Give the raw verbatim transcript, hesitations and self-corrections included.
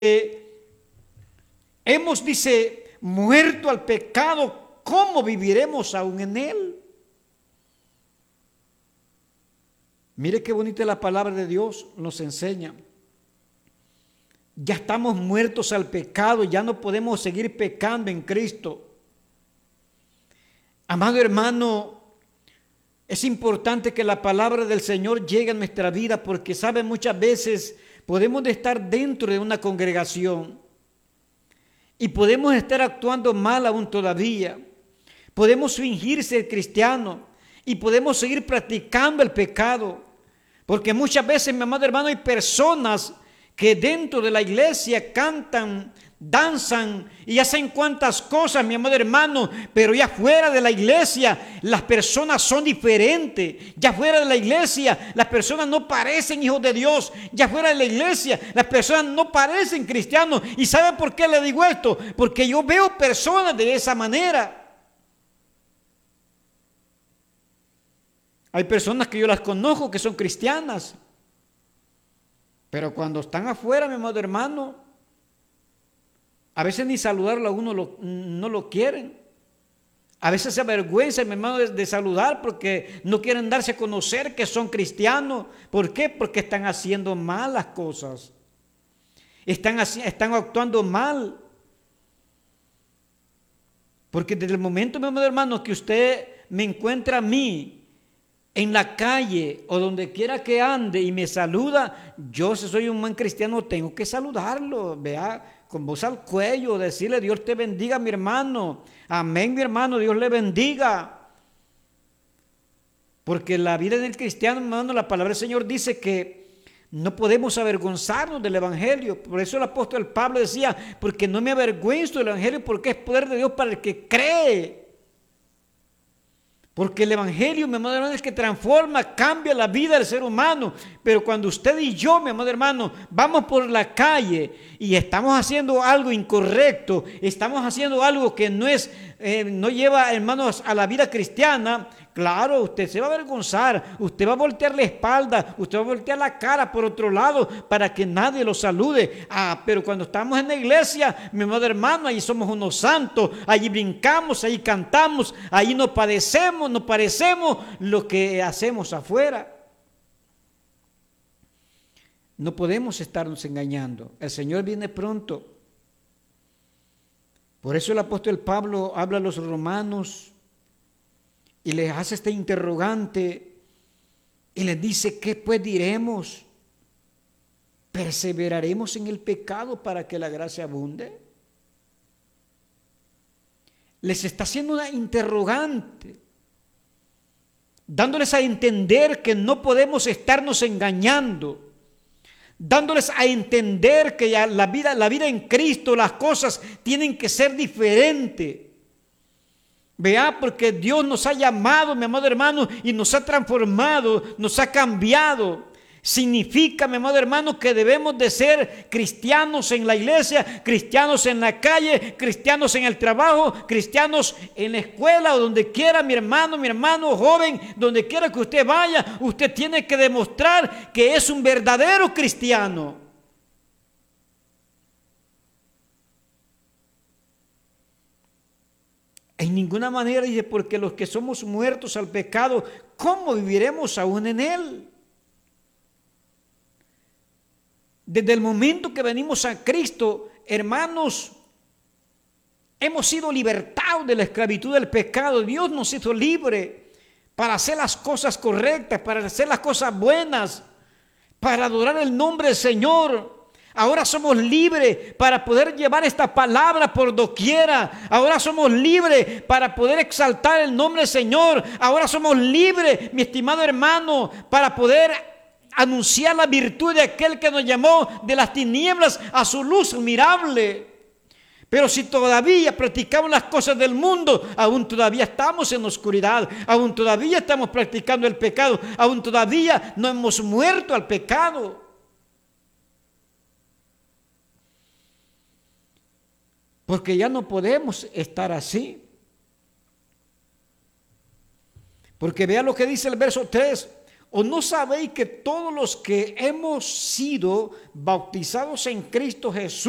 eh, hemos, dice, muerto al pecado, ¿cómo viviremos aún en él? Mire qué bonita la palabra de Dios nos enseña. Ya estamos muertos al pecado, ya no podemos seguir pecando en Cristo. Amado hermano, es importante que la palabra del Señor llegue a nuestra vida, porque saben, muchas veces podemos estar dentro de una congregación y podemos estar actuando mal aún todavía. Podemos fingir ser cristianos y podemos seguir practicando el pecado, porque muchas veces, mi amado hermano, hay personas que dentro de la iglesia cantan, danzan y hacen cuantas cosas, mi amado hermano, pero ya fuera de la iglesia las personas son diferentes. Ya fuera de la iglesia las personas no parecen hijos de Dios. Ya fuera de la iglesia las personas no parecen cristianos. ¿Y sabe por qué le digo esto? Porque yo veo personas de esa manera. Hay personas que yo las conozco que son cristianas, pero cuando están afuera, mi amado hermano, a veces ni saludarlo a uno lo, no lo quieren. A veces se avergüenza, mi hermano, de, de saludar porque no quieren darse a conocer que son cristianos. ¿Por qué? Porque están haciendo malas cosas. Están, están actuando mal. Porque desde el momento, mi amado hermano, que usted me encuentra a mí en la calle o donde quiera que ande y me saluda, yo, si soy un buen cristiano, tengo que saludarlo, vea, con voz al cuello, decirle: Dios te bendiga, mi hermano. Amén, mi hermano, Dios le bendiga. Porque la vida del cristiano, hermano, la palabra del Señor dice que no podemos avergonzarnos del evangelio. Por eso el apóstol Pablo decía: porque no me avergüenzo del evangelio, porque es poder de Dios para el que cree. Porque el evangelio, mi amado hermano, es que transforma, cambia la vida del ser humano. Pero cuando usted y yo, mi amado hermano, vamos por la calle y estamos haciendo algo incorrecto, estamos haciendo algo que no es, eh, no lleva, hermanos, a la vida cristiana, claro, usted se va a avergonzar, usted va a voltear la espalda, usted va a voltear la cara por otro lado para que nadie lo salude. Ah, pero cuando estamos en la iglesia, mi amado hermano, ahí somos unos santos, allí brincamos, ahí cantamos, ahí nos padecemos, nos parecemos lo que hacemos afuera. No podemos estarnos engañando. El Señor viene pronto. Por eso el apóstol Pablo habla a los romanos y les hace este interrogante y les dice: ¿qué pues diremos? ¿Perseveraremos en el pecado para que la gracia abunde? Les está haciendo una interrogante, dándoles a entender que no podemos estarnos engañando, dándoles a entender que ya la vida, la vida en Cristo, las cosas tienen que ser diferentes. Vea, porque Dios nos ha llamado, mi amado hermano, y nos ha transformado, nos ha cambiado. Significa, mi amado hermano, que debemos de ser cristianos en la iglesia, cristianos en la calle, cristianos en el trabajo, cristianos en la escuela o donde quiera, mi hermano, mi hermano joven, donde quiera que usted vaya, usted tiene que demostrar que es un verdadero cristiano. En ninguna manera, dice, porque los que somos muertos al pecado, ¿cómo viviremos aún en él? Desde el momento que venimos a Cristo, hermanos, hemos sido libertados de la esclavitud del pecado. Dios nos hizo libre para hacer las cosas correctas, para hacer las cosas buenas, para adorar el nombre del Señor. Ahora somos libres para poder llevar esta palabra por doquiera. Ahora somos libres para poder exaltar el nombre del Señor. Ahora somos libres, mi estimado hermano, para poder anunciar la virtud de aquel que nos llamó de las tinieblas a su luz admirable. Pero si todavía practicamos las cosas del mundo, aún todavía estamos en oscuridad, aún todavía estamos practicando el pecado, aún todavía no hemos muerto al pecado. Porque ya no podemos estar así. Porque vea lo que dice el verso tres. ¿O no sabéis que todos los que hemos sido bautizados en Cristo Jesús